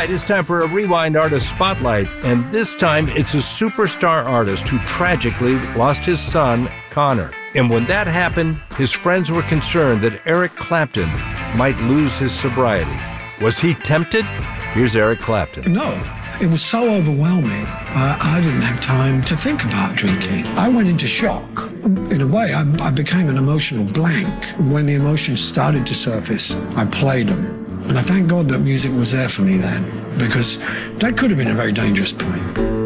right, it's time for a Rewind Artist Spotlight, and this time it's a superstar artist who tragically lost his son, Connor. And when that happened, his friends were concerned that Eric Clapton might lose his sobriety. Was he tempted? Here's Eric Clapton. No, it was so overwhelming. I didn't have time to think about drinking. I went into shock. In a way, I became an emotional blank. When the emotions started to surface, I played them. And I thank God that music was there for me then, because that could have been a very dangerous point.